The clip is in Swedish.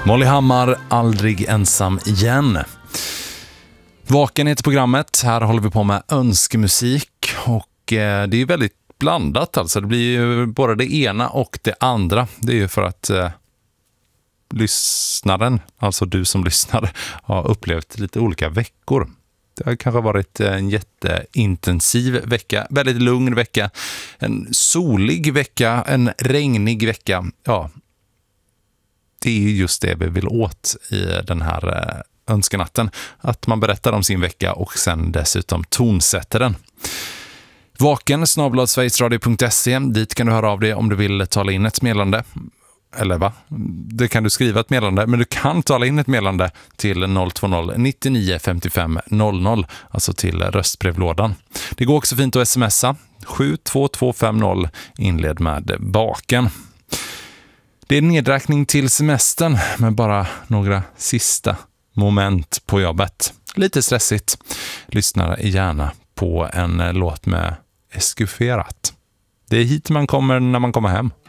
Molly Hammar, aldrig ensam igen. Vaken heter programmet. Här håller vi på med önskemusik och det är väldigt blandat. Alltså det blir ju både det ena och det andra. Det är ju för att lyssnaren, alltså du som lyssnar, har upplevt lite olika veckor. Det har kanske varit en jätteintensiv vecka, väldigt lugn vecka, en solig vecka, en regnig vecka. Ja, det är just det vi vill åt i den här önskenatten. Att man berättar om sin vecka och sen dessutom tonsätter den. vaken@sverigesradio.se. Dit kan du höra av dig om du vill tala in ett meddelande. Eller va? Det kan du skriva ett meddelande, men du kan tala in ett meddelande till 020 99 55 00, alltså till röstbrevlådan. Det går också fint att smsa 72250, inled med baken. Det är nedräkning till semestern med bara några sista moment på jobbet. Lite stressigt. Lyssna gärna på en låt med Eskuferat. Det är hit man kommer när man kommer hem.